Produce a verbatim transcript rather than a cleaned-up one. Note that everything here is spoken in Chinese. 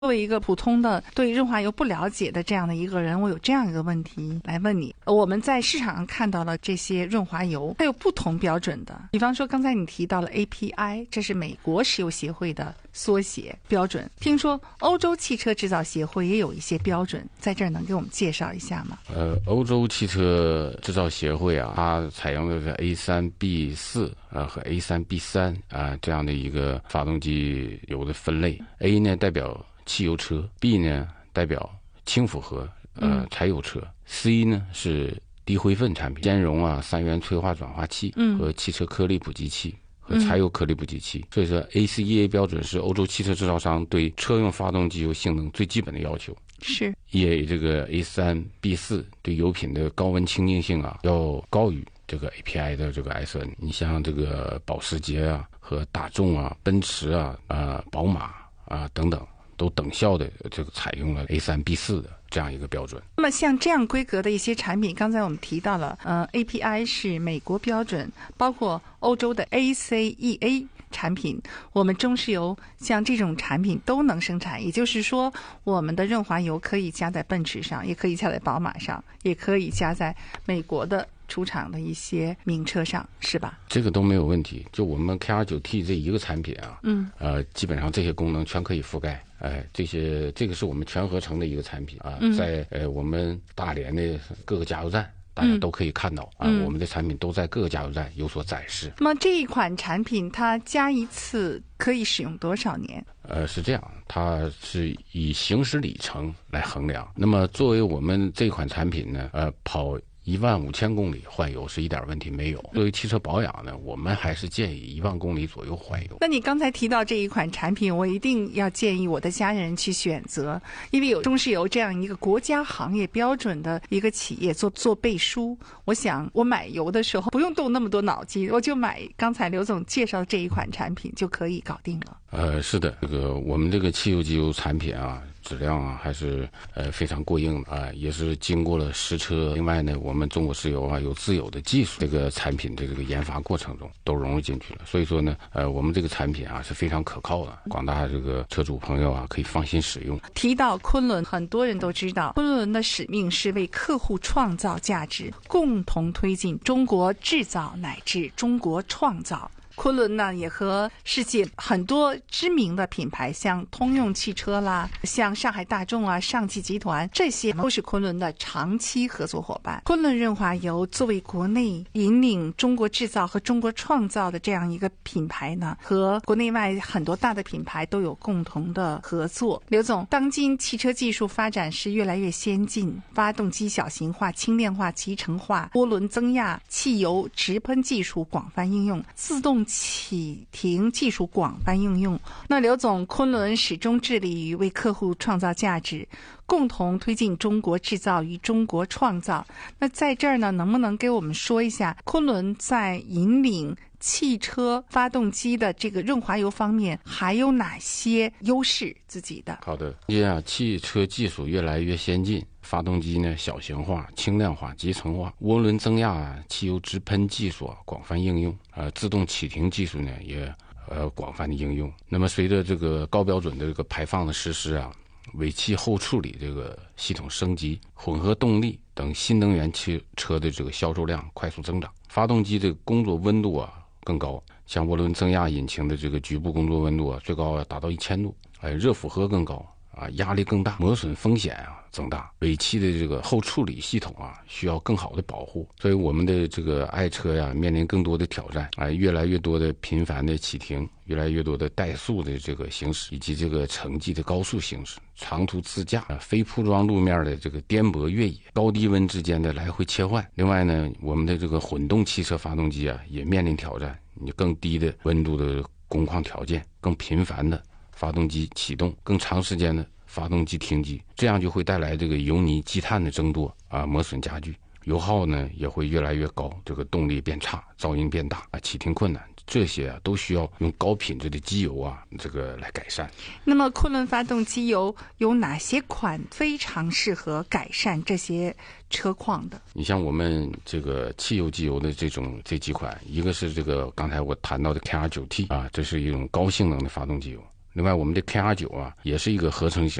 作为一个普通的对润滑油不了解的这样的一个人，我有这样一个问题来问你。我们在市场上看到了这些润滑油，它有不同标准的。比方说刚才你提到了 A P I， 这是美国石油协会的缩写标准。听说欧洲汽车制造协会也有一些标准，在这儿能给我们介绍一下吗？ 呃，欧洲汽车制造协会啊，它采用的是 A 三 B 四 呃和 A 三 B 三 啊这样的一个发动机油的分类。A 呢代表汽油车， B 呢代表轻负荷呃柴油车， C 呢是低灰分产品，兼容啊三元催化转化器和汽车颗粒捕集器和柴油颗粒捕集器。所以说 A C E A 标准是欧洲汽车制造商对车用发动机油性能最基本的要求。 是 E A 这个 A 三 B 四 对油品的高温清净性啊要高于这个 A P I 的这个 S N。 你像这个保时捷啊和大众啊奔驰啊呃宝马啊等等都等效的这个采用了 A 三 B 四 的这样一个标准。 那么像这样规格的一些产品，刚才我们提到了呃 A P I 是美国标准，包括欧洲的 A C E A 产品，我们中石油像这种产品都能生产。也就是说我们的润滑油可以加在奔驰上，也可以加在宝马上，也可以加在美国的出厂的一些名车上，是吧？ 这个都没有问题。就我们 K R 九 T 这一个产品啊， 嗯， 呃，基本上这些功能全可以覆盖。哎，这些这个是我们全合成的一个产品啊， 嗯、 在呃我们大连的各个加油站，大家都可以看到、嗯、啊，我们的产品都在各个加油站有所展示。 那么这一款产品它加一次可以使用多少年？ 呃，是这样，它是以行驶里程来衡量。那么作为我们这款产品呢，呃，跑一万五千公里换油是一点问题没有。作为汽车保养呢，我们还是建议一万公里左右换油。 那你刚才提到这一款产品，我一定要建议我的家人去选择，因为有中石油这样一个国家行业标准的一个企业做做背书。我想我买油的时候不用动那么多脑筋，我就买刚才刘总介绍的这一款产品就可以搞定了。 呃，是的，这个我们这个汽油机油产品啊，质量啊还是呃非常过硬的啊，也是经过了实车。另外呢，我们中国石油啊有自有的技术，这个产品的这个研发过程中都融入进去了。所以说呢，呃，我们这个产品啊是非常可靠的，广大这个车主朋友啊可以放心使用。 提到昆仑，很多人都知道，昆仑的使命是为客户创造价值，共同推进中国制造乃至中国创造。昆仑呢也和世界很多知名的品牌，像通用汽车啦，像上海大众啊、上汽集团，这些都是昆仑的长期合作伙伴。昆仑润滑油作为国内引领中国制造和中国创造的这样一个品牌呢，和国内外很多大的品牌都有共同的合作。刘总，当今汽车技术发展是越来越先进，发动机小型化、轻量化、集成化、涡轮增压、汽油直喷技术广泛应用，自动启停技术广泛应用。那刘总，昆仑始终致力于为客户创造价值，共同推进中国制造与中国创造。那在这儿呢，能不能给我们说一下昆仑在引领汽车发动机的这个润滑油方面还有哪些优势自己的？ 好的，因为啊，汽车技术越来越先进，发动机呢小型化、轻量化、集成化，涡轮增压、汽油直喷技术啊广泛应用，呃，自动启停技术呢也呃广泛的应用。那么随着这个高标准的这个排放的实施啊，尾气后处理这个系统升级，混合动力等新能源汽车的这个销售量快速增长，发动机的工作温度啊更高，像涡轮增压引擎的这个局部工作温度啊最高达到一千度，哎，热负荷更高啊，压力更大，磨损风险啊增大，尾气的这个后处理系统啊需要更好的保护。所以我们的这个爱车呀面临更多的挑战，哎，越来越多的频繁的启停，越来越多的怠速的这个行驶，以及这个城际的高速行驶，长途自驾、非铺装路面的这个颠簸越野，高低温之间的来回切换。另外呢，我们的这个混动汽车发动机啊也面临挑战，你更低的温度的工况条件，更频繁的发动机启动，更长时间的发动机停机，这样就会带来这个油泥积碳的增多啊，磨损加剧，油耗呢也会越来越高，这个动力变差，噪音变大啊，启停困难，这些啊都需要用高品质的机油啊这个来改善。 那么昆仑发动机油有哪些款非常适合改善这些车况的？ 你像我们这个汽油机油的这种这几款，一个是这个刚才我谈到的 K R 九 T 啊，这是一种高性能的发动机油。 另外，我们的 K R 九啊，也是一个合成型